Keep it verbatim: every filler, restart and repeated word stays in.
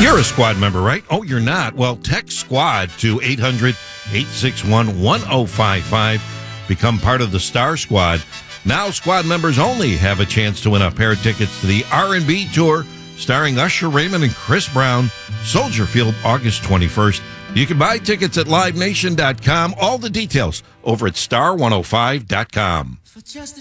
You're a Squad member, right? Oh, you're not? Well, text SQUAD to eight hundred, eight six one, one oh five five. Become part of the Star Squad. Now, Squad members only have a chance to win a pair of tickets to the R and B Tour starring Usher Raymond and Chris Brown, Soldier Field, August twenty-first. You can buy tickets at live nation dot com. All the details over at star one oh five dot com. For just